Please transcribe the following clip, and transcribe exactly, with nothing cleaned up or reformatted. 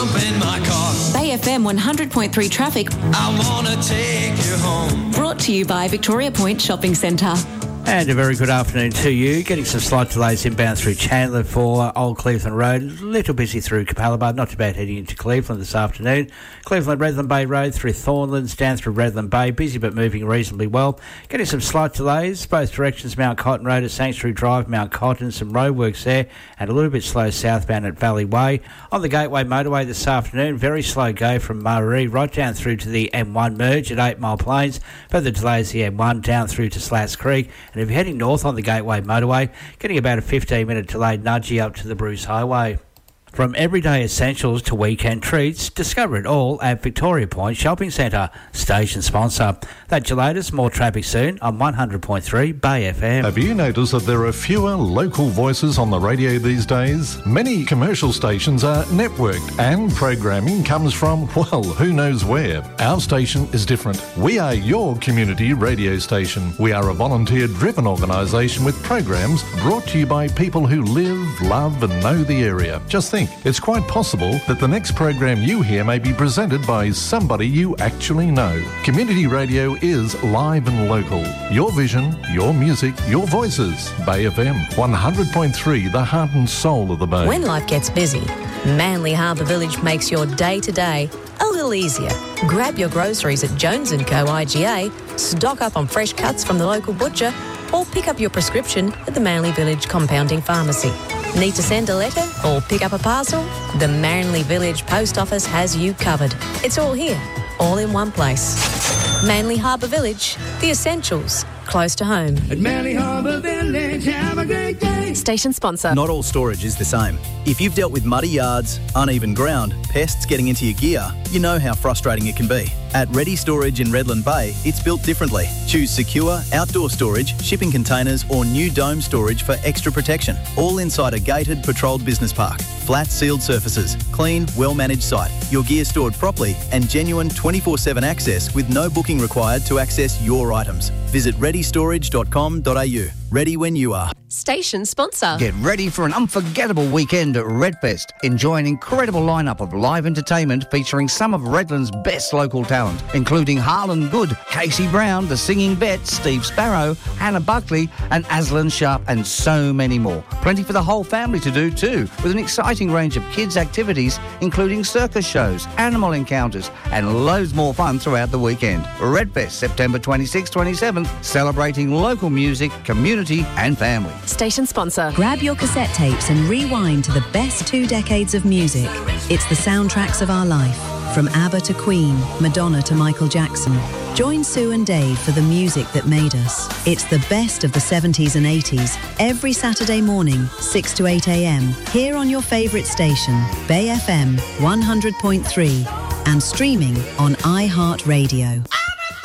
In my car. Bay F M one hundred point three traffic. I wanna take you home. Brought to you by Victoria Point Shopping Centre. And a very good afternoon to you. Getting some slight delays inbound through Chandler for Old Cleveland Road. A little busy through Capalaba. Not too bad heading into Cleveland this afternoon. Cleveland Redland Bay Road through Thornlands down through Redland Bay. Busy but moving reasonably well. Getting some slight delays. Both directions. Mount Cotton Road at Sanctuary Drive, Mount Cotton. Some roadworks there. And a little bit slow southbound at Valley Way. On the Gateway Motorway this afternoon. Very slow go from Murray right down through to the M one merge at Eight Mile Plains. Further delays the M one down through to Slats Creek. And if you're heading north on the Gateway Motorway, getting about a fifteen minute delay nudgy up to the Bruce Highway. From everyday essentials to weekend treats, discover it all at Victoria Point Shopping Centre, station sponsor. That's your latest, more traffic soon on one hundred point three Bay F M. Have you noticed that there are fewer local voices on the radio these days? Many commercial stations are networked and programming comes from, well, who knows where. Our station is different. We are your community radio station. We are a volunteer-driven organisation with programs brought to you by people who live, love and know the area. Just think, it's quite possible that the next program you hear may be presented by somebody you actually know. Community radio is live and local. Your vision, your music, your voices. Bay F M, one hundred point three, the heart and soul of the Bay. When life gets busy, Manly Harbour Village makes your day-to-day a little easier. Grab your groceries at Jones and Co I G A, stock up on fresh cuts from the local butcher, or pick up your prescription at the Manly Village Compounding Pharmacy. Need to send a letter or pick up a parcel? The Manly Village Post Office has you covered. It's all here, all in one place. Manly Harbour Village, the essentials, close to home. At Manly Harbour Village, have a great day. Station sponsor. Not all storage is the same. If you've dealt with muddy yards, uneven ground, pests getting into your gear, you know how frustrating it can be. At Ready Storage in Redland Bay, it's built differently. Choose secure, outdoor storage, shipping containers or new dome storage for extra protection. All inside a gated, patrolled business park. Flat sealed surfaces, clean, well-managed site, your gear stored properly and genuine twenty-four seven access with no booking required to access your items. Visit ready storage dot com dot a u. Ready when you are. Station sponsor. Get ready for an unforgettable weekend at Redfest. Enjoy an incredible lineup of live entertainment featuring some of Redland's best local talent, including Harlan Good, Casey Brown, The Singing Vet, Steve Sparrow, Hannah Buckley and Aslan Sharp, and so many more. Plenty for the whole family to do too, with an exciting range of kids' activities, including circus shows, animal encounters, and loads more fun throughout the weekend. Redfest, September twenty-sixth, twenty-seventh, celebrating local music, community and family. Station sponsor. Grab your cassette tapes and rewind to the best two decades of music. It's the soundtracks of our life. From ABBA to Queen, Madonna to Michael Jackson. Join Sue and Dave for the music that made us. It's the best of the seventies and eighties, every Saturday morning, six to eight a.m, here on your favourite station, Bay F M one hundred point three, and streaming on iHeartRadio.